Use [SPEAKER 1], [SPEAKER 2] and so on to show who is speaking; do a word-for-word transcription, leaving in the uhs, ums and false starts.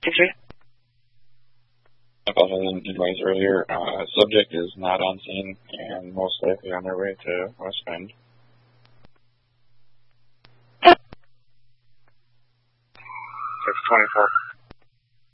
[SPEAKER 1] As I advised earlier, uh, subject is not on scene and most likely on their way to West Bend.
[SPEAKER 2] six twenty-four.